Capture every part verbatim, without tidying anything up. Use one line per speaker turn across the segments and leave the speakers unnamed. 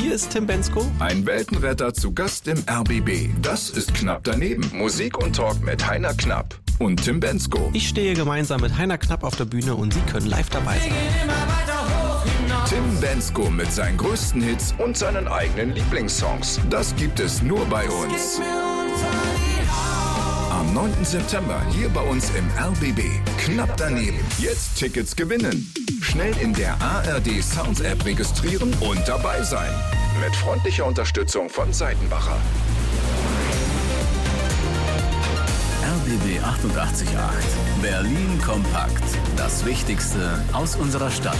Hier ist Tim Bendzko.
Ein Weltenretter zu Gast im R B B. Das ist Knapp daneben. Musik und Talk mit Heiner Knapp und Tim Bendzko.
Ich stehe gemeinsam mit Heiner Knapp auf der Bühne und Sie können live dabei sein.
Tim Bendzko mit seinen größten Hits und seinen eigenen Lieblingssongs. Das gibt es nur bei uns. Am neunten September hier bei uns im R B B. Knapp daneben. Jetzt Tickets gewinnen. Schnell in der A R D Sounds App registrieren und dabei sein. Mit freundlicher Unterstützung von Seitenbacher.
R B B achtundachtzig Komma acht. Berlin kompakt. Das Wichtigste aus unserer Stadt.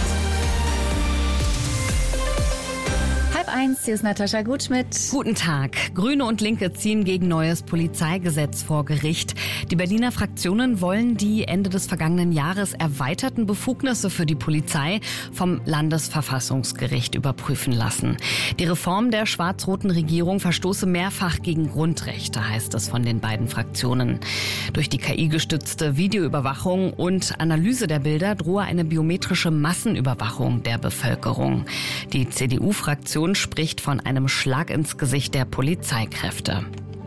Halb eins, hier ist Natascha Gutschmidt.
Guten Tag. Grüne und Linke ziehen gegen neues Polizeigesetz vor Gericht. Die Berliner Fraktionen wollen die Ende des vergangenen Jahres erweiterten Befugnisse für die Polizei vom Landesverfassungsgericht überprüfen lassen. Die Reform der schwarz-roten Regierung verstoße mehrfach gegen Grundrechte, heißt es von den beiden Fraktionen. Durch die K I-gestützte Videoüberwachung und Analyse der Bilder drohe eine biometrische Massenüberwachung der Bevölkerung. Die C D U-Fraktion spricht von einem Schlag ins Gesicht der Polizeikräfte.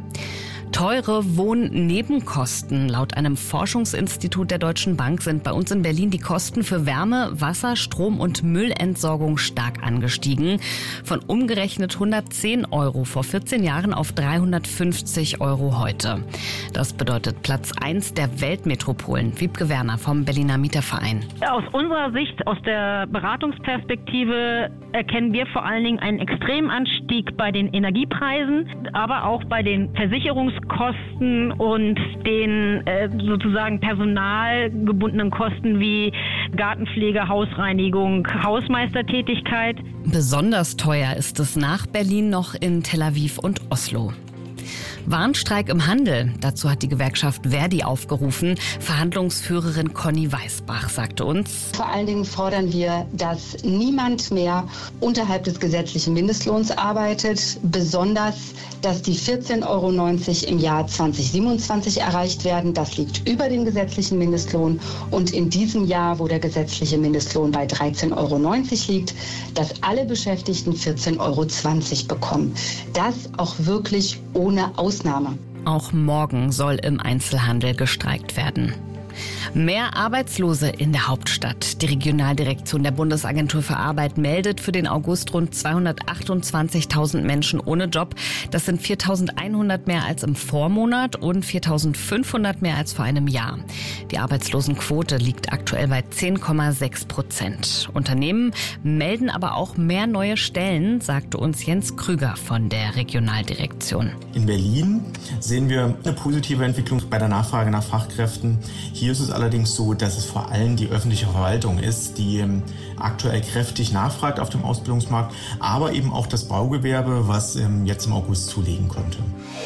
Teure Wohnnebenkosten. Laut einem Forschungsinstitut der Deutschen Bank sind bei uns in Berlin die Kosten für Wärme, Wasser, Strom und Müllentsorgung stark angestiegen. Von umgerechnet hundertzehn Euro vor vierzehn Jahren auf dreihundertfünfzig Euro heute. Das bedeutet Platz eins der Weltmetropolen. Wiebke Werner vom Berliner Mieterverein.
Aus unserer Sicht, aus der Beratungsperspektive, erkennen wir vor allen Dingen einen extremen Anstieg bei den Energiepreisen, aber auch bei den Versicherungskosten und den äh, sozusagen personalgebundenen Kosten wie Gartenpflege, Hausreinigung, Hausmeistertätigkeit.
Besonders teuer ist es nach Berlin noch in Tel Aviv und Oslo. Warnstreik im Handel. Dazu hat die Gewerkschaft Verdi aufgerufen. Verhandlungsführerin Conny Weißbach sagte uns:
Vor allen Dingen fordern wir, dass niemand mehr unterhalb des gesetzlichen Mindestlohns arbeitet. Besonders, dass die vierzehn Euro neunzig im Jahr zweitausendsiebenundzwanzig erreicht werden. Das liegt über dem gesetzlichen Mindestlohn. Und in diesem Jahr, wo der gesetzliche Mindestlohn bei dreizehn Euro neunzig liegt, dass alle Beschäftigten vierzehn Euro zwanzig bekommen. Das auch wirklich ohne Ausnahme.
Auch morgen soll im Einzelhandel gestreikt werden. Mehr Arbeitslose in der Hauptstadt. Die Regionaldirektion der Bundesagentur für Arbeit meldet für den August rund zweihundertachtundzwanzigtausend Menschen ohne Job. Das sind viertausendeinhundert mehr als im Vormonat und viertausendfünfhundert mehr als vor einem Jahr. Die Arbeitslosenquote liegt aktuell bei zehn Komma sechs Prozent. Unternehmen melden aber auch mehr neue Stellen, sagte uns Jens Krüger von der Regionaldirektion.
In Berlin sehen wir eine positive Entwicklung bei der Nachfrage nach Fachkräften. Hier ist es allerdings so, dass es vor allem die öffentliche Verwaltung ist, die ähm, aktuell kräftig nachfragt auf dem Ausbildungsmarkt, aber eben auch das Baugewerbe, was ähm, jetzt im August zulegen konnte.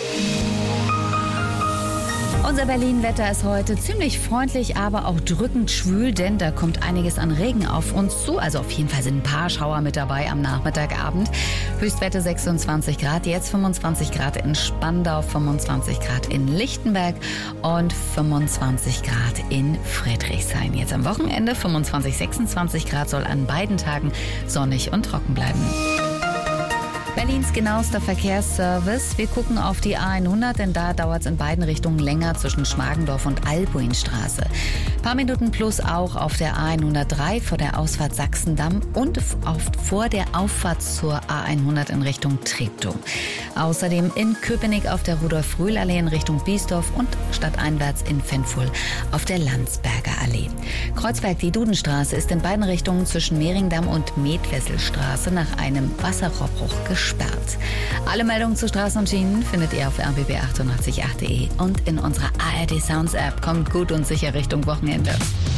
Unser Berlin-Wetter ist heute ziemlich freundlich, aber auch drückend schwül, denn da kommt einiges an Regen auf uns zu. Also auf jeden Fall sind ein paar Schauer mit dabei am Nachmittagabend. Höchstwerte sechsundzwanzig Grad, jetzt fünfundzwanzig Grad in Spandau, fünfundzwanzig Grad in Lichtenberg und fünfundzwanzig Grad in Friedrichshain. Jetzt am Wochenende fünfundzwanzig, sechsundzwanzig Grad, soll an beiden Tagen sonnig und trocken bleiben. Berlins genauester Verkehrsservice. Wir gucken auf die A hundert, denn da dauert es in beiden Richtungen länger zwischen Schmargendorf und Albuinstraße. Ein paar Minuten plus auch auf der A hundertdrei vor der Ausfahrt Sachsendamm und auf, vor der Auffahrt zur A hundert in Richtung Treptow. Außerdem in Köpenick auf der Rudolf-Röhl-Allee in Richtung Biesdorf und stadteinwärts in Fenfuhl auf der Landsberger Allee. Kreuzberg, die Dudenstraße, ist in beiden Richtungen zwischen Mehringdamm und Medwesselstraße nach einem Wasserrohrbruch gesperrt. Alle Meldungen zu Straßen und Schienen findet ihr auf r b b achtundachtzig Komma acht punkt de und in unserer A R D Sounds App. Kommt gut und sicher Richtung Wochenende.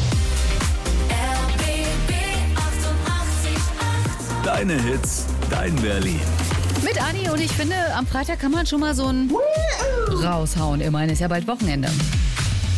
Deine Hits, dein Berlin.
Mit Anni, und ich finde, am Freitag kann man schon mal so ein raushauen. Immerhin ist ja bald Wochenende.